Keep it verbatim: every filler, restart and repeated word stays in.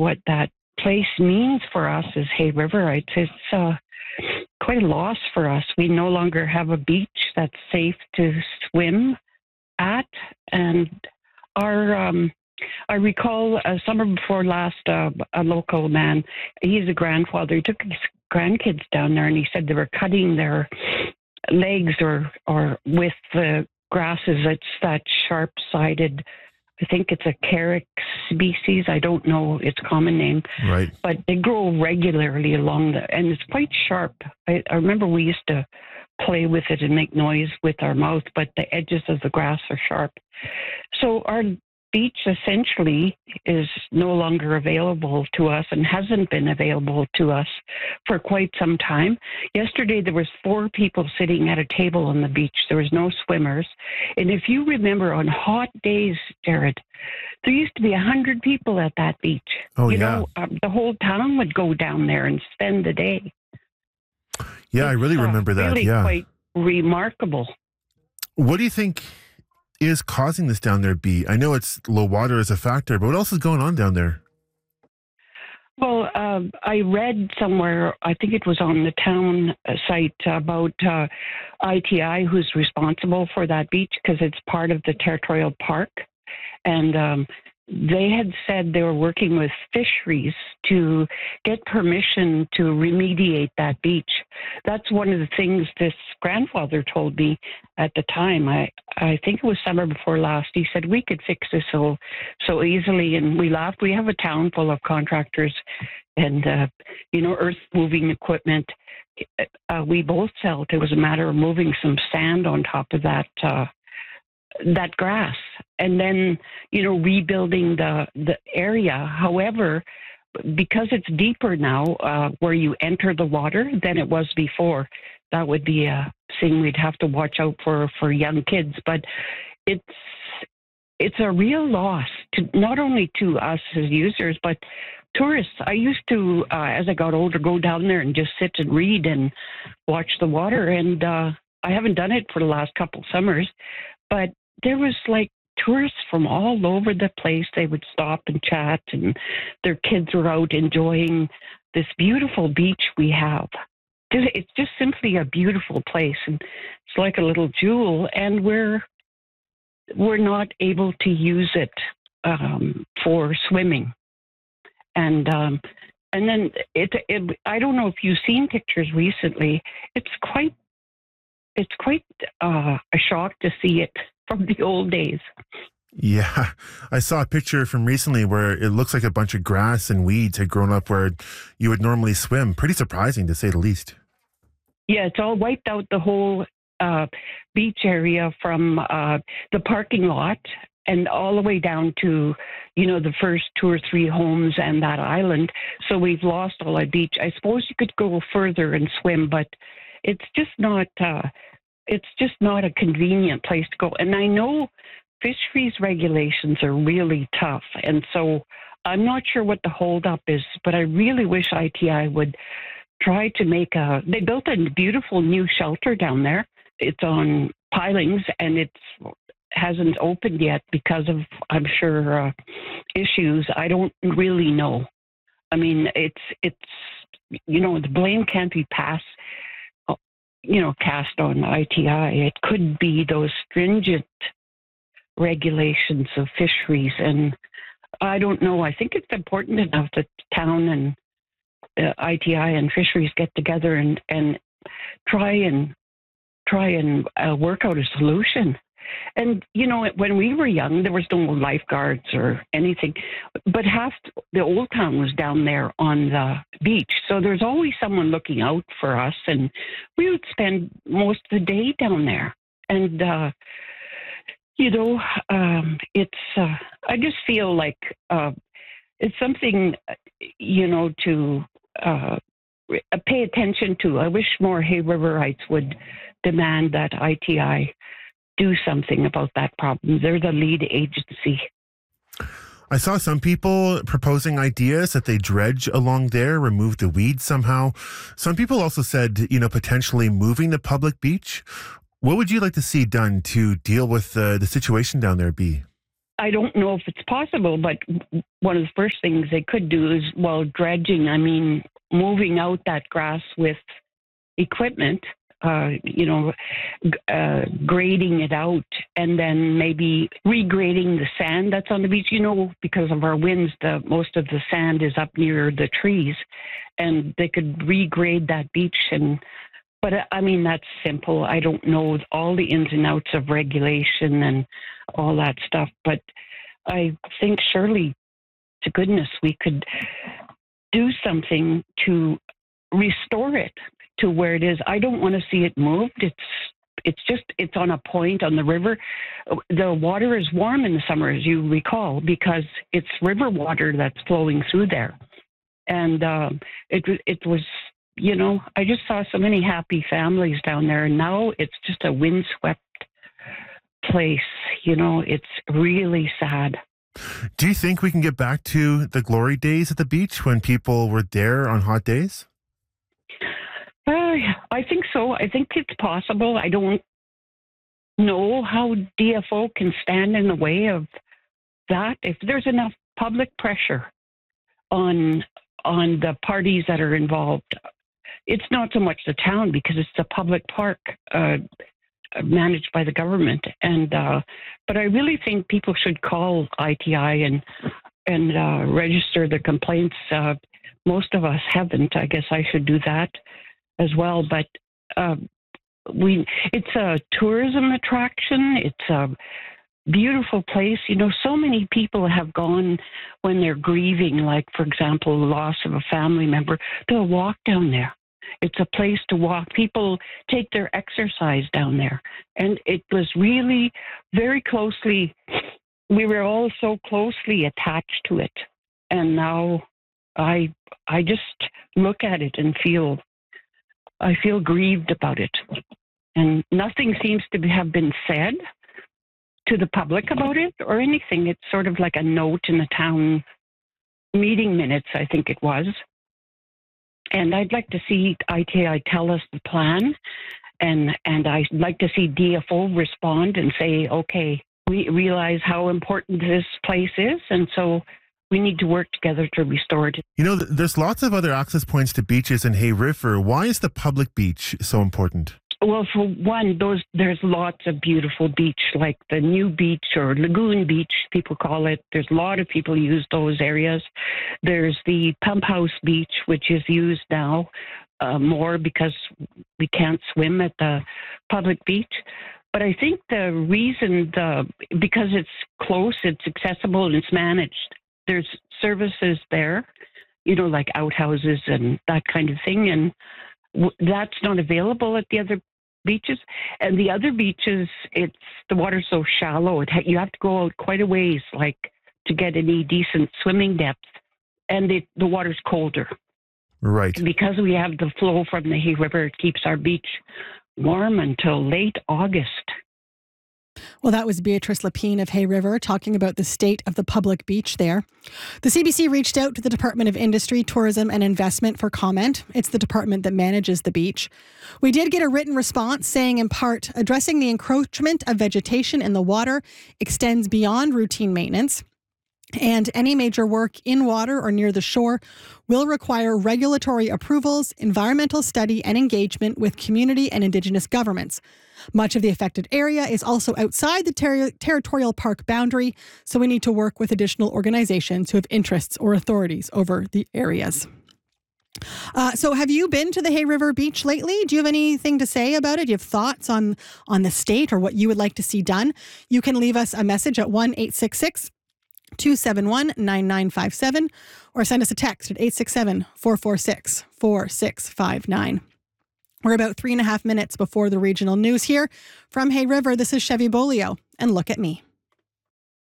what that place means for us as Hay Riverites. It's uh, quite a loss for us. We no longer have a beach that's safe to swim at, and our um, I recall uh, summer before last, uh, a local man, he's a grandfather, he took his grandkids down there, and he said they were cutting their legs or or with the grasses. It's that sharp-sided, I think it's a carex species. I don't know its common name. Right. But they grow regularly along the, and it's quite sharp. I, I remember we used to play with it and make noise with our mouth, but the edges of the grass are sharp. So our beach essentially is no longer available to us and hasn't been available to us for quite some time. Yesterday, there was four people sitting at a table on the beach. There was no swimmers. And if you remember, on hot days, Jared, there used to be a hundred people at that beach. Oh, you yeah. know, um, the whole town would go down there and spend the day. Yeah, it's, I really remember uh, that. Really yeah. quite remarkable. What do you think is causing this down there, B? I know it's low water as a factor, but what else is going on down there? Well, uh, I read somewhere, I think it was on the town site, about uh, I T I, who's responsible for that beach because it's part of the territorial park. And um, they had said they were working with fisheries to get permission to remediate that beach. That's one of the things this grandfather told me at the time. I, I think it was summer before last. He said we could fix this so so easily, and we laughed. We have a town full of contractors and uh, you know, earth moving equipment. Uh, we both felt it was a matter of moving some sand on top of that uh, that grass, and then, you know, rebuilding the the area. However, because it's deeper now, uh, where you enter the water than it was before, that would be a thing we'd have to watch out for for young kids. But it's it's a real loss to not only to us as users, but tourists. I used to, uh, as I got older, go down there and just sit and read and watch the water. And uh, I haven't done it for the last couple summers, but there was like tourists from all over the place. They would stop and chat, and their kids were out enjoying this beautiful beach we have. It's just simply a beautiful place, and it's like a little jewel, and we're we're not able to use it um, for swimming. And um, and then it, it I don't know if you've seen pictures recently. It's quite it's quite uh, a shock to see it from the old days. Yeah, I saw a picture from recently where it looks like a bunch of grass and weeds had grown up where you would normally swim. Pretty surprising, to say the least. Yeah, it's all wiped out, the whole uh, beach area from uh, the parking lot and all the way down to, you know, the first two or three homes and that island. So we've lost all our beach. I suppose you could go further and swim, but it's just not, uh, it's just not a convenient place to go. And I know fisheries regulations are really tough. And so I'm not sure what the holdup is, but I really wish I T I would try to make a, they built a beautiful new shelter down there. It's on pilings, and it's hasn't opened yet because of, I'm sure, uh, issues. I don't really know. I mean, it's, it's, you know, the blame can't be passed, you know, cast on I T I. It could be those stringent regulations of fisheries. And I don't know. I think it's important enough that town and uh, I T I and fisheries get together and, and try and try and uh, work out a solution. And, you know, when we were young, there was no lifeguards or anything, but half the old town was down there on the beach. So there's always someone looking out for us, and we would spend most of the day down there. And, uh, you know, um, it's, uh, I just feel like uh, it's something, you know, to uh, pay attention to. I wish more Hay Riverites would demand that I T I do something about that problem. They're the lead agency. I saw some people proposing ideas that they dredge along there, remove the weeds somehow. Some people also said, you know, potentially moving the public beach. What would you like to see done to deal with uh, the situation down there, B? I don't know if it's possible, but one of the first things they could do is, well, dredging. I mean, moving out that grass with equipment, uh, you know, uh, grading it out, and then maybe regrading the sand that's on the beach. You know, because of our winds, the most of the sand is up near the trees, and they could regrade that beach. And but I mean, that's simple. I don't know all the ins and outs of regulation and all that stuff, but I think surely, to goodness, we could do something to restore it to where it is. I don't want to see it moved. It's it's just, it's on a point on the river. The water is warm in the summer, as you recall, because it's river water that's flowing through there. And uh, it it was, you know, I just saw so many happy families down there, and now it's just a windswept place. You know, it's really sad. Do you think we can get back to the glory days at the beach when people were there on hot days? Uh, I think so. I think it's possible. I don't know how D F O can stand in the way of that. If there's enough public pressure on on the parties that are involved, it's not so much the town because it's a public park uh, managed by the government. And uh, but I really think people should call I T I and and uh, register the complaints. Uh, most of us haven't. I guess I should do that as well. But uh, we, it's a tourism attraction. It's a beautiful place. You know, so many people have gone when they're grieving, like, for example, the loss of a family member. They'll walk down there. It's a place to walk. People take their exercise down there. And it was really very closely, we were all so closely attached to it. And now I I just look at it and feel, I feel grieved about it. And nothing seems to have been said to the public about it or anything. It's sort of like a note in the town meeting minutes, I think it was. And I'd like to see I T I tell us the plan, and and I'd like to see D F O respond and say, okay, we realize how important this place is, and so we need to work together to restore it. You know, there's lots of other access points to beaches in Hay River. Why is the public beach so important? Well, for one, those there's lots of beautiful beach, like the New Beach or Lagoon Beach, people call it. There's a lot of people use those areas. There's the Pump House Beach, which is used now uh, more because we can't swim at the public beach. But I think the reason, the because it's close, it's accessible, and it's managed. There's services there, you know, like outhouses and that kind of thing, and w- that's not available at the other beaches. And the other beaches, it's the water's so shallow. It ha- you have to go out quite a ways, like, to get any decent swimming depth, and it, the water's colder. Right. Because we have the flow from the Hay River, it keeps our beach warm until late August. Well, that was Beatrice Lapine of Hay River talking about the state of the public beach there. The C B C reached out to the Department of Industry, Tourism and Investment for comment. It's the department that manages the beach. We did get a written response saying, in part, addressing the encroachment of vegetation in the water extends beyond routine maintenance, and any major work in water or near the shore will require regulatory approvals, environmental study, and engagement with community and Indigenous governments. Much of the affected area is also outside the ter- territorial park boundary, so we need to work with additional organizations who have interests or authorities over the areas. Uh, so have you been to the Hay River Beach lately? Do you have anything to say about it? Do you have thoughts on, on the state or what you would like to see done? You can leave us a message at one eight six six, two seven one, nine nine five seven or send us a text at eight six seven, four four six, four six five nine. We're about three and a half minutes before the regional news here. From Hay River, this is Chevy Bolio, and look at me.